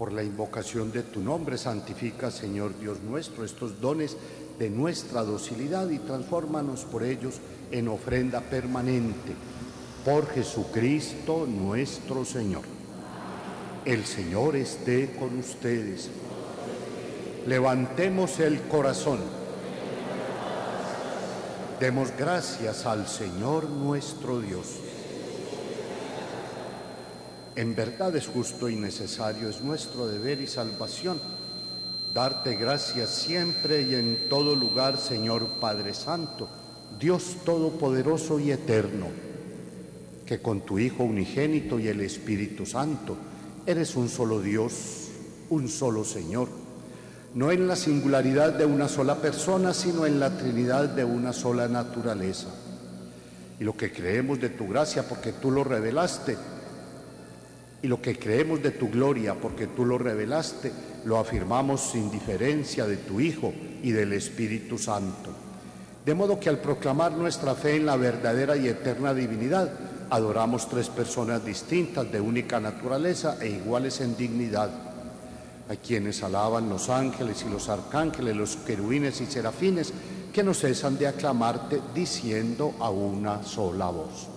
Por la invocación de tu nombre, santifica, Señor Dios nuestro, estos dones de nuestra docilidad y transfórmanos por ellos en ofrenda permanente. Por Jesucristo nuestro Señor. El Señor esté con ustedes. Levantemos el corazón. Demos gracias al Señor nuestro Dios. En verdad es justo y necesario, es nuestro deber y salvación, darte gracias siempre y en todo lugar, Señor Padre Santo, Dios Todopoderoso y Eterno, que con tu Hijo unigénito y el Espíritu Santo eres un solo Dios, un solo Señor, no en la singularidad de una sola persona, sino en la Trinidad de una sola naturaleza. Y lo que creemos de tu gracia, porque tú lo revelaste, y lo que creemos de tu gloria, porque tú lo revelaste, lo afirmamos sin diferencia de tu Hijo y del Espíritu Santo. De modo que al proclamar nuestra fe en la verdadera y eterna divinidad, adoramos tres personas distintas, de única naturaleza e iguales en dignidad, a quienes alaban los ángeles y los arcángeles, los querubines y serafines, que no cesan de aclamarte diciendo a una sola voz: